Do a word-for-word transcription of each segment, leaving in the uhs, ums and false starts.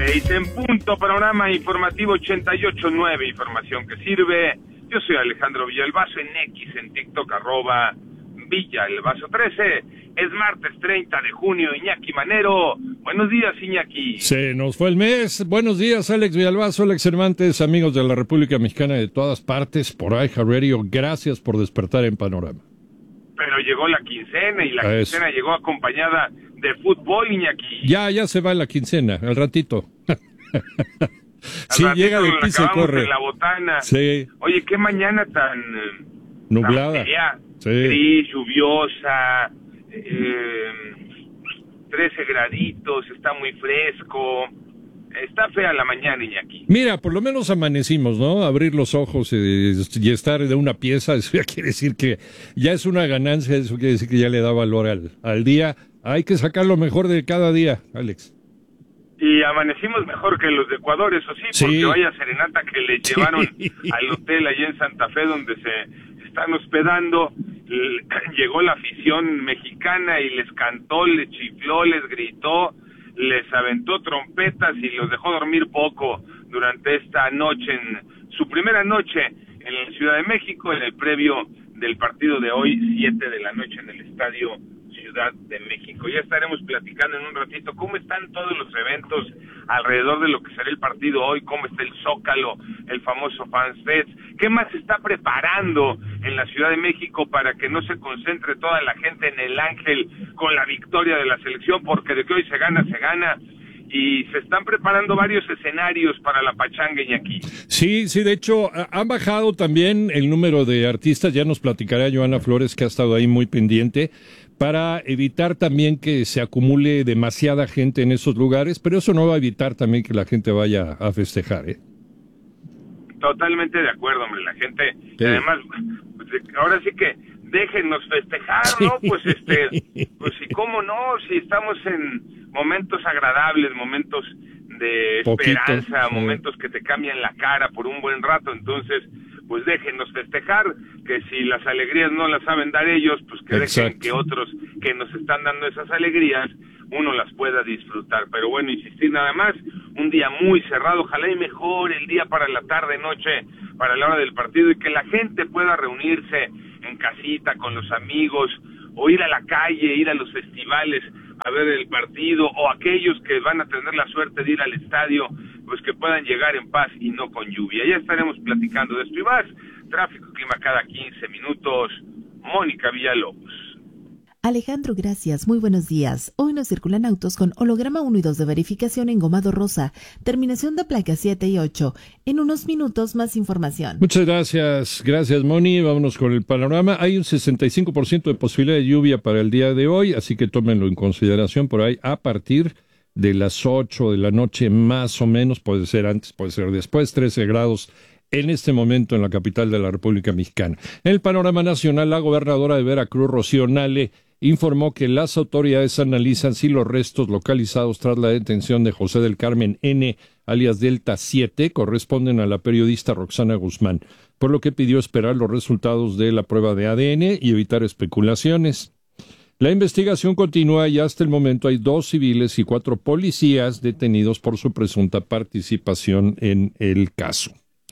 Seis en punto, panorama informativo ochenta y ocho punto nueve, información que sirve. Yo soy Alejandro Villalbazo, en X, en TikTok, arroba Villalbazo trece. Es martes treinta de junio, Iñaki Manero. Buenos días, Iñaki. Se nos fue el mes. Buenos días, Alex Villalbazo, Alex Cervantes, amigos de la República Mexicana de todas partes, por iHeartRadio. Gracias por despertar en Panorama. Pero llegó la quincena y la Eso. quincena llegó acompañada de fútbol, Iñaki. Ya, ya se va la quincena, al ratito. Sí, ratito llega de nos aquí se acabamos corre. en la botana. Sí. Oye, qué mañana tan... eh, Nublada. tan fea, Sí. gris, lluviosa, eh, trece graditos, está muy fresco. Está fea la mañana, Iñaki. Mira, por lo menos amanecimos, ¿no? Abrir los ojos y, y estar de una pieza, eso ya quiere decir que ya es una ganancia, eso quiere decir que ya le da valor al, al día. Hay que sacar lo mejor de cada día, Alex. Y amanecimos mejor que los de Ecuador, eso sí, Sí. porque vaya serenata que les Sí. llevaron al hotel allá en Santa Fe donde se están hospedando. L- Llegó la afición mexicana y les cantó, les chifló, les gritó, les aventó trompetas y los dejó dormir poco durante esta noche, en su primera noche en la Ciudad de México, en el previo del partido de hoy, siete de la noche en el Estadio Ciudad de México. Ya estaremos platicando en un ratito cómo están todos los eventos alrededor de lo que será el partido hoy, cómo está el Zócalo, el famoso Fans Fest, qué más se está preparando en la Ciudad de México para que no se concentre toda la gente en el Ángel con la victoria de la selección, porque de que hoy se gana, se gana. Y se están preparando varios escenarios para la pachanga, Iñaki. Sí, sí, de hecho, ha- han bajado también el número de artistas, ya nos platicará Joana Flores, que ha estado ahí muy pendiente, para evitar también que se acumule demasiada gente en esos lugares, pero eso no va a evitar también que la gente vaya a festejar, ¿eh? Totalmente de acuerdo, hombre, la gente, Sí. y además, pues, ahora sí que déjennos festejar, ¿no? Pues este, pues y cómo no, si estamos en momentos agradables, momentos de Poquito, esperanza, sí. momentos que te cambian la cara por un buen rato, entonces, pues déjennos festejar, que si las alegrías no las saben dar ellos, pues que dejen Exacto. que otros que nos están dando esas alegrías, uno las pueda disfrutar. Pero bueno, insistir nada más, un día muy cerrado, ojalá y mejor el día para la tarde, noche, para la hora del partido, y que la gente pueda reunirse en casita con los amigos, o ir a la calle, ir a los festivales a ver el partido, o aquellos que van a tener la suerte de ir al estadio, pues que puedan llegar en paz y no con lluvia. Ya estaremos platicando de esto y más. Tráfico, clima cada quince minutos. Mónica Villalobos. Alejandro, gracias. Muy buenos días. Hoy nos circulan autos con holograma uno y dos de verificación en gomado rosa, terminación de placa siete y ocho. En unos minutos más información. Muchas gracias, gracias Moni. Vámonos con el panorama. Hay un sesenta y cinco por ciento de posibilidad de lluvia para el día de hoy, así que tómenlo en consideración por ahí a partir de las ocho de la noche más o menos, puede ser antes, puede ser después, trece grados en este momento en la capital de la República Mexicana. En el panorama nacional, la gobernadora de Veracruz, Rocío Nale, informó que las autoridades analizan si los restos localizados tras la detención de José del Carmen N., alias Delta siete, corresponden a la periodista Roxana Guzmán, por lo que pidió esperar los resultados de la prueba de A D N y evitar especulaciones. La investigación continúa y hasta el momento hay dos civiles y cuatro policías detenidos por su presunta participación en el caso.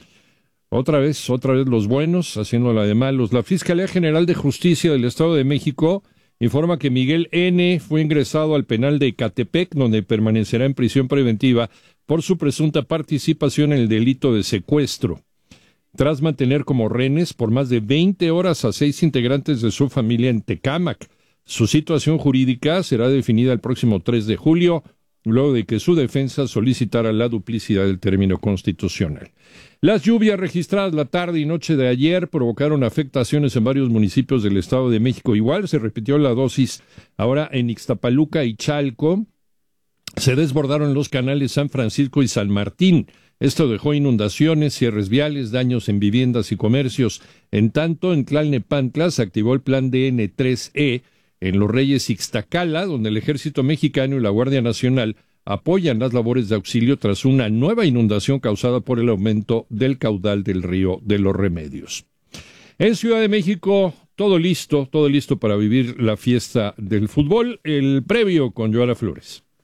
Otra vez, otra vez los buenos, haciéndola de malos. La Fiscalía General de Justicia del Estado de México informa que Miguel N. fue ingresado al penal de Ecatepec, donde permanecerá en prisión preventiva por su presunta participación en el delito de secuestro, tras mantener como rehenes por más de veinte horas a seis integrantes de su familia en Tecámac. Su situación jurídica será definida el próximo tres de julio, luego de que su defensa solicitara la duplicidad del término constitucional. Las lluvias registradas la tarde y noche de ayer provocaron afectaciones en varios municipios del Estado de México. Igual se repitió la dosis ahora en Ixtapaluca y Chalco. Se desbordaron los canales San Francisco y San Martín. Esto dejó inundaciones, cierres viales, daños en viviendas y comercios. En tanto, en Tlalnepantla se activó el plan D N tres E en Los Reyes Ixtacala, donde el Ejército Mexicano y la Guardia Nacional apoyan las labores de auxilio tras una nueva inundación causada por el aumento del caudal del río de los Remedios. En Ciudad de México, todo listo, todo listo para vivir la fiesta del fútbol. El previo con Joana Flores.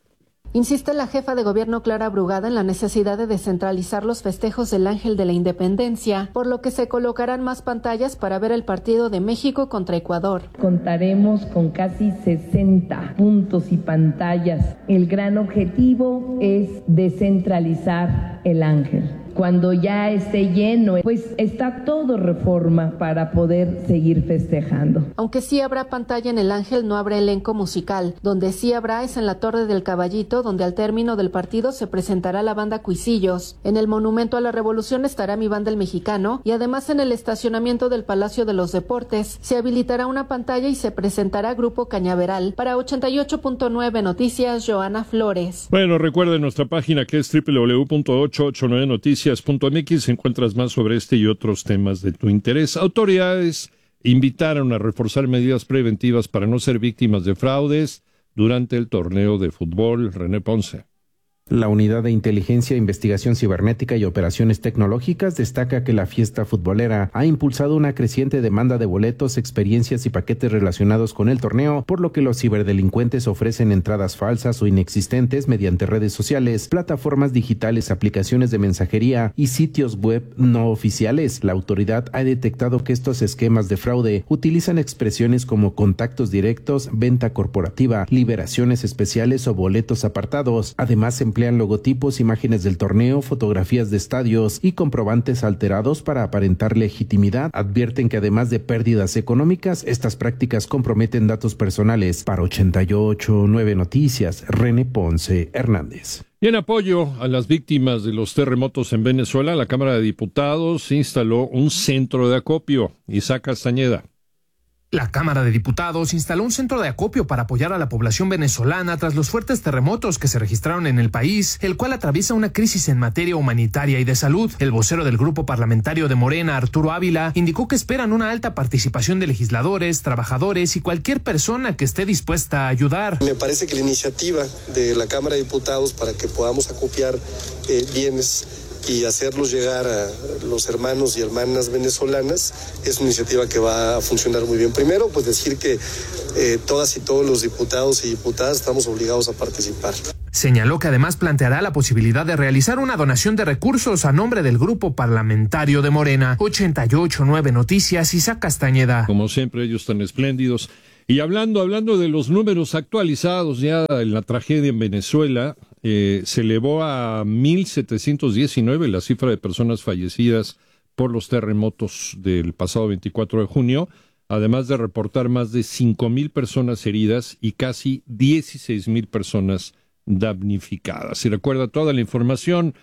Insiste la jefa de gobierno Clara Brugada en la necesidad de descentralizar los festejos del Ángel de la Independencia, por lo que se colocarán más pantallas para ver el partido de México contra Ecuador. Contaremos con casi sesenta puntos y pantallas. El gran objetivo es descentralizar el Ángel. Cuando ya esté lleno, pues está todo Reforma para poder seguir festejando. Aunque sí habrá pantalla en el Ángel, no habrá elenco musical. Donde sí habrá es en la Torre del Caballito, donde al término del partido se presentará la banda Cuisillos. En el Monumento a la Revolución estará mi banda El Mexicano y además en el estacionamiento del Palacio de los Deportes se habilitará una pantalla y se presentará Grupo Cañaveral. Para ochenta y ocho punto nueve Noticias, Joana Flores. Bueno, recuerden nuestra página que es doble u doble u doble u punto ochocientos ochenta y nueve noticias punto m x. Encuentras más sobre este y otros temas de tu interés. Autoridades invitaron a reforzar medidas preventivas para no ser víctimas de fraudes durante el torneo de fútbol. René Ponce. La Unidad de Inteligencia, Investigación Cibernética y Operaciones Tecnológicas destaca que la fiesta futbolera ha impulsado una creciente demanda de boletos, experiencias y paquetes relacionados con el torneo, por lo que los ciberdelincuentes ofrecen entradas falsas o inexistentes mediante redes sociales, plataformas digitales, aplicaciones de mensajería y sitios web no oficiales. La autoridad ha detectado que estos esquemas de fraude utilizan expresiones como contactos directos, venta corporativa, liberaciones especiales o boletos apartados. Además, emplean logotipos, imágenes del torneo, fotografías de estadios y comprobantes alterados para aparentar legitimidad. Advierten que además de pérdidas económicas, estas prácticas comprometen datos personales. Para ochenta y ocho punto nueve Noticias, René Ponce Hernández. Y en apoyo a las víctimas de los terremotos en Venezuela, la Cámara de Diputados instaló un centro de acopio. Isaac Castañeda. La Cámara de Diputados instaló un centro de acopio para apoyar a la población venezolana tras los fuertes terremotos que se registraron en el país, el cual atraviesa una crisis en materia humanitaria y de salud. El vocero del grupo parlamentario de Morena, Arturo Ávila, indicó que esperan una alta participación de legisladores, trabajadores y cualquier persona que esté dispuesta a ayudar. Me parece que la iniciativa de la Cámara de Diputados para que podamos acopiar eh, bienes y hacerlos llegar a los hermanos y hermanas venezolanas es una iniciativa que va a funcionar muy bien. Primero, pues decir que eh, todas y todos los diputados y diputadas estamos obligados a participar. Señaló que además planteará la posibilidad de realizar una donación de recursos a nombre del grupo parlamentario de Morena. ochenta y ocho punto nueve Noticias, Isaac Castañeda. Como siempre, ellos están espléndidos. Y hablando, hablando de los números actualizados ya en la tragedia en Venezuela, eh, se elevó a mil setecientos diecinueve la cifra de personas fallecidas por los terremotos del pasado veinticuatro de junio, además de reportar más de cinco mil personas heridas y casi dieciséis mil personas damnificadas. Si recuerda toda la información,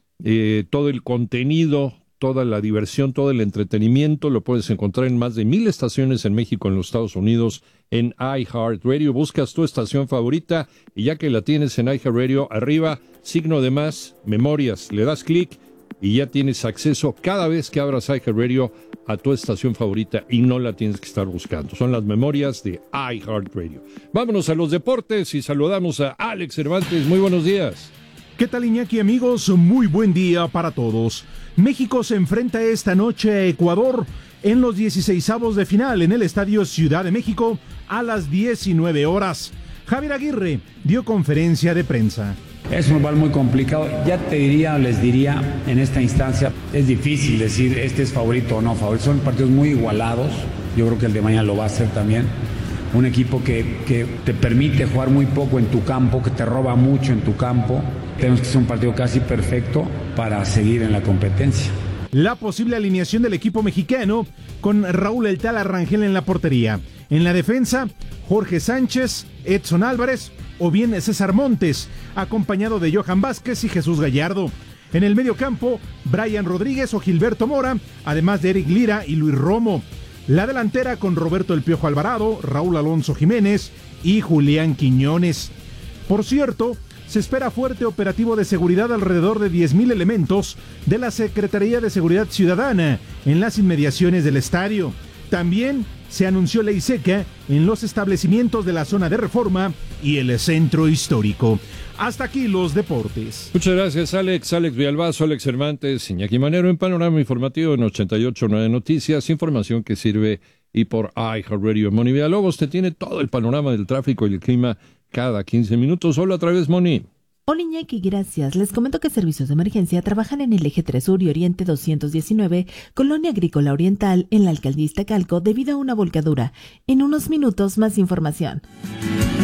eh, todo el contenido, toda la diversión, todo el entretenimiento, lo puedes encontrar en más de mil estaciones en México, en los Estados Unidos, en iHeartRadio. Buscas tu estación favorita y ya que la tienes en iHeartRadio, arriba, signo de más, memorias, le das clic y ya tienes acceso cada vez que abras iHeartRadio a tu estación favorita y no la tienes que estar buscando. Son las memorias de iHeartRadio. Vámonos a los deportes y saludamos a Alex Cervantes. Muy buenos días. ¿Qué tal, Iñaki, amigos? Muy buen día para todos. México se enfrenta esta noche a Ecuador en los dieciseisavos de final en el Estadio Ciudad de México a las diecinueve horas. Javier Aguirre dio conferencia de prensa. Es un rival muy complicado. Ya te diría, les diría, en esta instancia, es difícil decir este es favorito o no favorito. Son partidos muy igualados. Yo creo que el de mañana lo va a hacer también. Un equipo que, que te permite jugar muy poco en tu campo, que te roba mucho en tu campo. Tenemos que hacer un partido casi perfecto para seguir en la competencia. La posible alineación del equipo mexicano con Raúl El Tala Rangel en la portería. En la defensa, Jorge Sánchez, Edson Álvarez o bien César Montes, acompañado de Johan Vázquez y Jesús Gallardo. En el medio campo, Brian Rodríguez o Gilberto Mora, además de Eric Lira y Luis Romo. La delantera con Roberto El Piojo Alvarado, Raúl Alonso Jiménez y Julián Quiñones. Por cierto, se espera fuerte operativo de seguridad alrededor de diez mil elementos de la Secretaría de Seguridad Ciudadana en las inmediaciones del estadio. También se anunció ley seca en los establecimientos de la zona de Reforma y el centro histórico. Hasta aquí los deportes. Muchas gracias, Alex. Alex Villalbazo, Alex Cervantes, Iñaki Manero en Panorama Informativo en ochenta y ocho punto nueve Noticias. Información que sirve y por iHeartRadio. Moni Villalobos te tiene todo el panorama del tráfico y el clima cada quince minutos. Hola otra vez, Moni. Hola Iñaki, gracias. Les comento que servicios de emergencia trabajan en el eje tres Sur y Oriente doscientos diecinueve, Colonia Agrícola Oriental, en la alcaldía Iztacalco, debido a una volcadura. En unos minutos más información.